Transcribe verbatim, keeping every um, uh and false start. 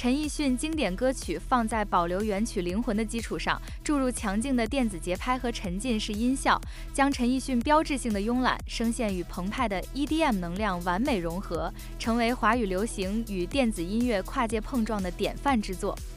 陈奕迅经典歌曲放在保留原曲灵魂的基础上，注入强劲的电子节拍和沉浸式音效，将陈奕迅标志性的慵懒声线与澎湃的 E D M 能量完美融合，成为华语流行与电子音乐跨界碰撞的典范之作。